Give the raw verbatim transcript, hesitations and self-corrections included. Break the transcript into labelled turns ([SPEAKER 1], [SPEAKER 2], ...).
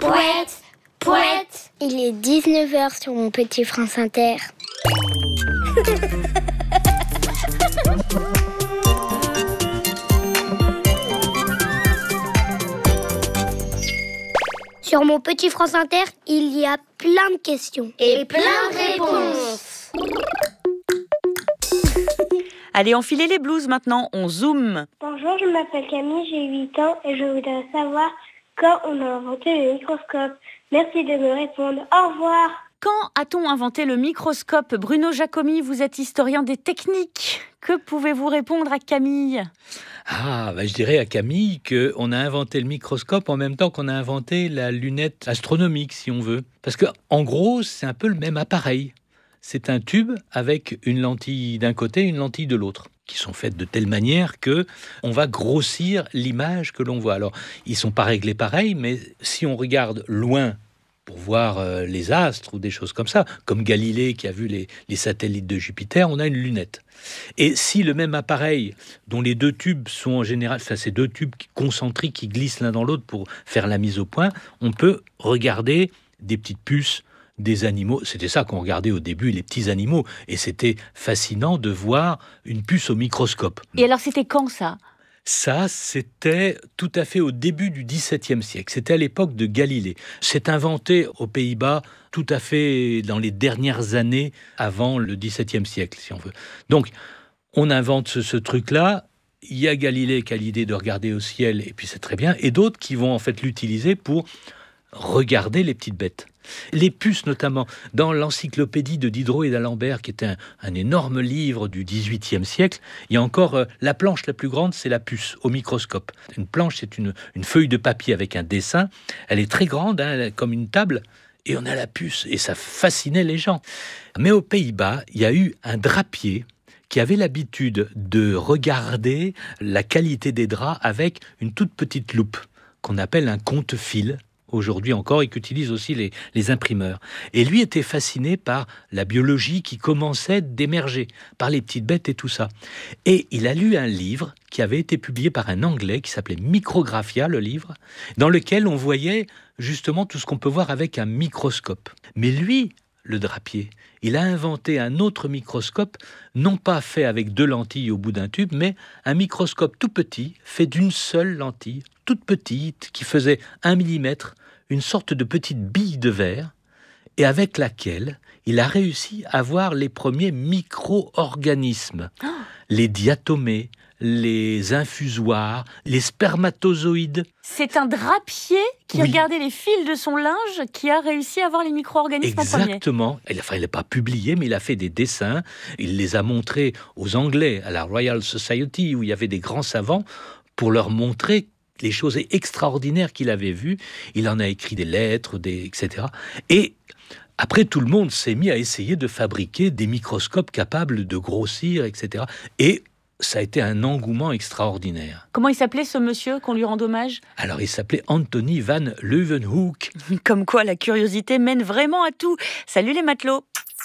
[SPEAKER 1] Pouette, pouette.
[SPEAKER 2] Il est dix-neuf heures sur mon petit France Inter. Sur mon petit France Inter, il y a plein de questions.
[SPEAKER 1] Et plein de réponses.
[SPEAKER 3] Allez, enfilez les blouses maintenant, on zoome.
[SPEAKER 4] Bonjour, je m'appelle Camille, j'ai huit ans et je voudrais savoir quand on a inventé le microscope. Merci de me répondre. Au revoir.
[SPEAKER 3] Quand a-t-on inventé le microscope ? Bruno Giacomi, vous êtes historien des techniques. Que pouvez-vous répondre à Camille ?
[SPEAKER 5] Ah, bah je dirais à Camille qu'on a inventé le microscope en même temps qu'on a inventé la lunette astronomique, si on veut. Parce que, en gros, c'est un peu le même appareil. C'est un tube avec une lentille d'un côté et une lentille de l'autre, qui sont faites de telle manière que on va grossir l'image que l'on voit. Alors, ils sont pas réglés pareil, mais si on regarde loin pour voir euh, les astres ou des choses comme ça, comme Galilée qui a vu les, les satellites de Jupiter, on a une lunette. Et si le même appareil, dont les deux tubes sont en général, enfin ces deux tubes concentriques qui glissent l'un dans l'autre pour faire la mise au point, on peut regarder des petites puces, des animaux. C'était ça qu'on regardait au début, les petits animaux. Et c'était fascinant de voir une puce au microscope.
[SPEAKER 3] Et alors, c'était quand ça ?
[SPEAKER 5] Ça, c'était tout à fait au début du dix-septième siècle. C'était à l'époque de Galilée. C'est inventé aux Pays-Bas tout à fait dans les dernières années avant le dix-septième siècle, si on veut. Donc, on invente ce, ce truc-là. Il y a Galilée qui a l'idée de regarder au ciel, et puis c'est très bien. Et d'autres qui vont en fait l'utiliser pour regarder les petites bêtes. Les puces, notamment, dans l'encyclopédie de Diderot et d'Alembert, qui était un, un énorme livre du dix-huitième siècle, il y a encore euh, la planche la plus grande, c'est la puce au microscope. Une planche, c'est une, une feuille de papier avec un dessin. Elle est très grande, hein, elle est comme une table, et on a la puce, et ça fascinait les gens. Mais aux Pays-Bas, il y a eu un drapier qui avait l'habitude de regarder la qualité des draps avec une toute petite loupe, qu'on appelle un compte-fil, aujourd'hui encore, et qu'utilisent aussi les, les imprimeurs. Et lui était fasciné par la biologie qui commençait d'émerger, par les petites bêtes et tout ça. Et il a lu un livre qui avait été publié par un Anglais qui s'appelait Micrographia, le livre, dans lequel on voyait justement tout ce qu'on peut voir avec un microscope. Mais lui, le drapier, il a inventé un autre microscope, non pas fait avec deux lentilles au bout d'un tube, mais un microscope tout petit, fait d'une seule lentille, toute petite, qui faisait un millimètre, une sorte de petite bille de verre, et avec laquelle il a réussi à voir les premiers micro-organismes, oh. les diatomées, les infusoires, les spermatozoïdes.
[SPEAKER 3] C'est un drapier qui
[SPEAKER 5] oui.
[SPEAKER 3] regardait les fils de son linge qui a réussi à voir les micro-organismes en premier.
[SPEAKER 5] Exactement. Il n'a pas publié, mais il a fait des dessins. Il les a montrés aux Anglais, à la Royal Society, où il y avait des grands savants, pour leur montrer les choses extraordinaires qu'il avait vues. Il en a écrit des lettres, des, et cetera. Et après, tout le monde s'est mis à essayer de fabriquer des microscopes capables de grossir, et cetera. Et ça a été un engouement extraordinaire.
[SPEAKER 3] Comment il s'appelait ce monsieur qu'on lui rend hommage ?
[SPEAKER 5] Alors, il s'appelait Anthony van Leeuwenhoek.
[SPEAKER 3] Comme quoi, la curiosité mène vraiment à tout. Salut les matelots !